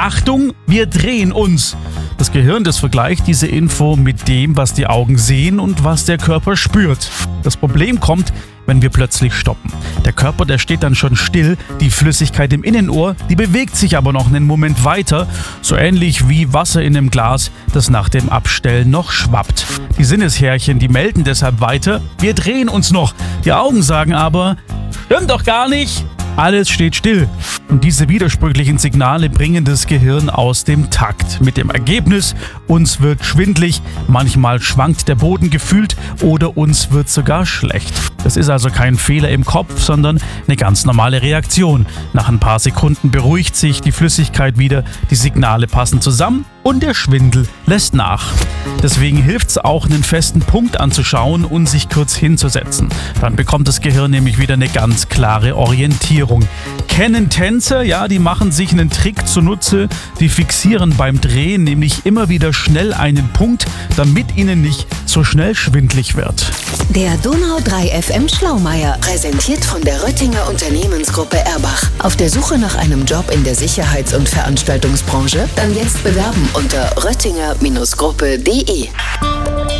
Achtung, wir drehen uns. Das Gehirn, das vergleicht diese Info mit dem, was die Augen sehen und was der Körper spürt. Das Problem kommt, wenn wir plötzlich stoppen. Der Körper, der steht dann schon still, die Flüssigkeit im Innenohr, die bewegt sich aber noch einen Moment weiter, so ähnlich wie Wasser in einem Glas, das nach dem Abstellen noch schwappt. Die Sinneshärchen, die melden deshalb weiter, wir drehen uns noch. Die Augen sagen aber, stimmt doch gar nicht. Alles steht still. Und diese widersprüchlichen Signale bringen das Gehirn aus dem Takt. Mit dem Ergebnis, uns wird schwindlig, manchmal schwankt der Boden gefühlt oder uns wird sogar schlecht. Das ist also kein Fehler im Kopf, sondern eine ganz normale Reaktion. Nach ein paar Sekunden beruhigt sich die Flüssigkeit wieder, die Signale passen zusammen und der Schwindel lässt nach. Deswegen hilft es auch, einen festen Punkt anzuschauen und sich kurz hinzusetzen. Dann bekommt das Gehirn nämlich wieder eine ganz klare Orientierung. Kennen Tänzer, ja, die machen sich einen Trick zunutze, die fixieren beim Drehen nämlich immer wieder schnell einen Punkt, damit ihnen nicht so schnell schwindlig wird. Der Donau 3 FM Schlaumeier, präsentiert von der Röttinger Unternehmensgruppe Erbach. Auf der Suche nach einem Job in der Sicherheits- und Veranstaltungsbranche? Dann jetzt bewerben unter röttinger-gruppe.de.